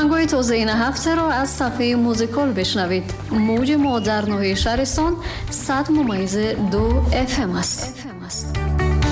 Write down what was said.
آهنگوی تازه این هفته را از صفحه موزیکال بشنوید. موج مادر نوی شهرستان 100.2 FM است.